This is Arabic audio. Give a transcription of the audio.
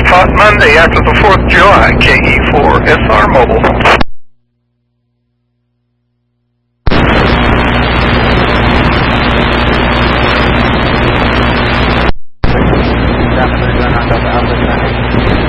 Monday after the 4th of July, KE4, SR Mobile.